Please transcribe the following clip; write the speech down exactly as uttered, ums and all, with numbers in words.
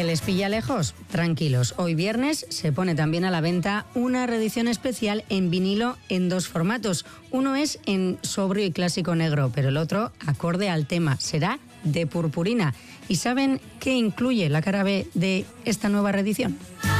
¿Que les pilla lejos? Tranquilos, hoy viernes se pone también a la venta una reedición especial en vinilo en dos formatos. Uno es en sobrio y clásico negro, pero el otro, acorde al tema, será de purpurina. ¿Y saben qué incluye la cara B de esta nueva reedición?